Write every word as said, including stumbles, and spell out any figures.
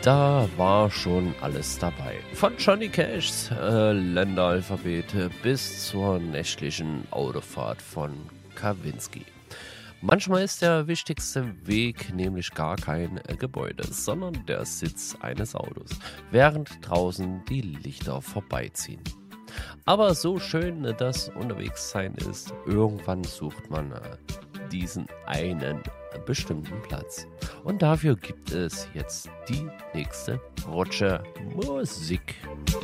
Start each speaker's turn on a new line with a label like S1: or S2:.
S1: Da war schon alles dabei. Von Johnny Cashs äh, Länderalphabet bis zur nächtlichen Autofahrt von Kavinsky. Manchmal ist der wichtigste Weg nämlich gar kein äh, Gebäude, sondern der Sitz eines Autos, während draußen die Lichter vorbeiziehen. Aber so schön äh, das Unterwegssein ist, irgendwann sucht man äh, diesen einen bestimmten Platz. Und dafür gibt es jetzt die nächste Rutsche Musik.